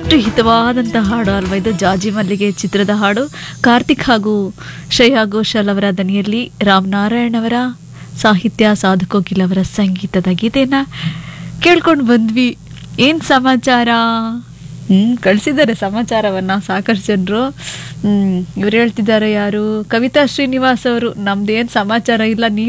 ಎಷ್ಟು ಹಿತವಾದಂಥ ಹಾಡು ಅಲ್ವಾ ಇದು. ಜಾಜಿ ಮಲ್ಲಿಗೆ ಚಿತ್ರದ ಹಾಡು. ಕಾರ್ತಿಕ್ ಹಾಗೂ ಶ್ರೇಯಾ ಘೋಷಾಲ್ ಅವರ ದನಿಯಲ್ಲಿ, ರಾಮನಾರಾಯಣ್ ಅವರ ಸಾಹಿತ್ಯ, ಸಾಧು ಕೋಕಿಲ್ ಅವರ ಸಂಗೀತದ ಗೀತೆನ ಕೇಳ್ಕೊಂಡು ಬಂದ್ವಿ. ಏನು ಸಮಾಚಾರ? ಕಳಿಸಿದ್ದಾರೆ ಸಮಾಚಾರವನ್ನ ಸಾಕಷ್ಟು ಜನರು. ಇವ್ರು ಹೇಳ್ತಿದ್ದಾರೆ, ಯಾರು, ಕವಿತಾ ಶ್ರೀನಿವಾಸ್ ಅವರು, ನಮ್ದೇನು ಸಮಾಚಾರ ಇಲ್ಲ, ನೀವು